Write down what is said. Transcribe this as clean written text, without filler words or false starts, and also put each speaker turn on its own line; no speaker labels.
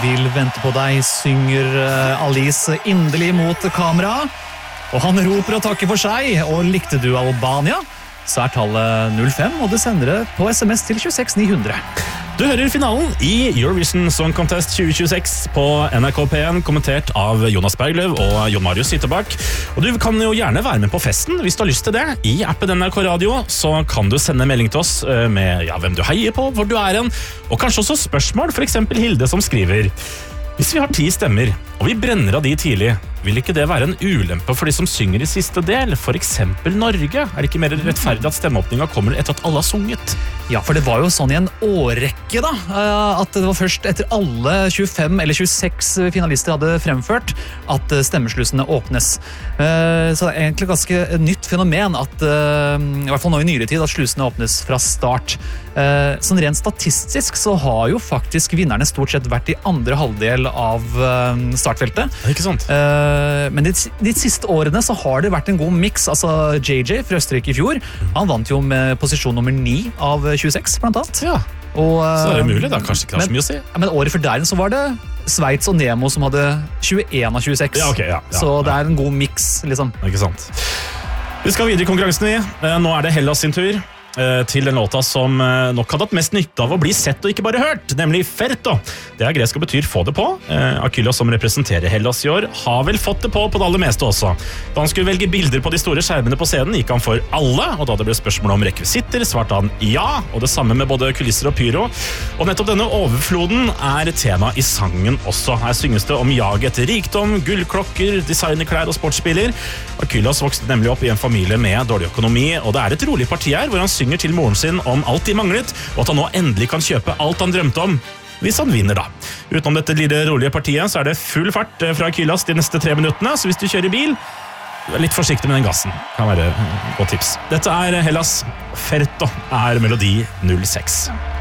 vil vente på deg, synger Alice inderlig mot kamera. Og han roper og takker for seg, og likte du Albania? Så tallet 05, og du sender det på SMS til 26900.
Du hører finalen i Eurovision Song Contest 2026 på NRK P1, kommentert av Jonas Bergløv og Jon Marius Ytterbakk. Og du kan jo gjerne være med på festen hvis du har lyst til det. I appen NRK Radio så kan du sende melding til oss med hvem du heier på, hvor du er hen, og kanskje også spørsmål, for eksempel Hilde som skriver: hvis vi har 10 stemmer, og vi brenner av de tidlig, vil ikke det være en ulempe for de som synger i siste del? For eksempel Norge. Er det ikke mer rettferdig at stemmeåpninga kommer etter at alle har sunget?
Ja, for det var jo sånn i en årrekke da, at det var først etter alle 25 eller 26 finalister hadde fremført at stemmeslusene åpnes. Så det er egentlig ganske nytt fenomen at, i hvert fall nå i nyere tid, at slusene åpnes fra start. Sånn rent statistisk så har jo faktisk vinnerne stort sett vært i andre halvdel av startfeltet.
Ikke sant?
Men de siste årene så har det vært en god mix. Altså JJ fra Østerrike i fjor, han vant jo med posisjon nummer 9 av 26 blant annet.
Ja,
og,
så er det mulig da, kanskje ikke det er så mye å si.
Men året før der så var det Sveits og Nemo som hadde 21 av 26.
Ja, okay, ja,
så det er en god mix, liksom.
Ikke sant. Vi skal videre i konkurransen. Nå er det Hellas sin tur til den låta som nok hadde hatt mest nytte av å bli sett og ikke bare hørt, nemlig Ferto. Det er gresk og betyr få det på. Akyllos, som representerer Hellas i år, har vel fått det på det aller meste også. Da han skulle velge bilder på de store skjermene på scenen, gikk han for alle, og da det ble spørsmål om rekvisitter, svarte han ja, og det samme med både kulisser og pyro. Og nettopp denne overfloden er tema i sangen også. Her synges det om jag etter rikdom, gullklokker, designerklær og sportsbiler. Akyllos vokste nemlig opp i en familie med dårlig økonomi, og det er et rolig parti her, hvor han synger til moren sin om alt de manglet, og at han nå endelig kan kjøpe alt han drømte om, hvis han vinner da. Utenom dette lille rolige partiet, så er det full fart fra Akyllos de neste 3 minuttene, så hvis du kjører bil, vær litt forsiktig med den gassen. Kan være et godt tips. Dette er Hellas. Ferto er melodi 06.